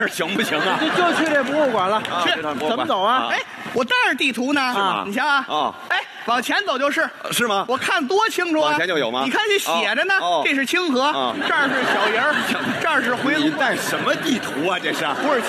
行不行啊？ 就去这博物馆了。 去怎么走啊？ 哎， 我带着地图呢， 吗你瞧啊， 哦哎，往前走就是， 是吗？ 我看多清楚啊！ 往前就有吗你看这写着呢， 哦这是清河， 哦这儿是小营儿，这儿是回龙你带什么地图啊？这是不是